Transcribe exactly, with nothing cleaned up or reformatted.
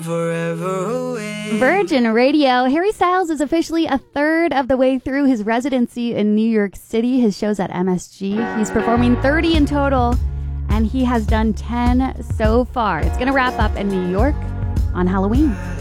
Forever away. Virgin Radio. Harry Styles is officially a third of the way through his residency in New York City. His show's at M S G. He's performing thirty in total, and he has done ten so far. It's going to wrap up in New York on Halloween.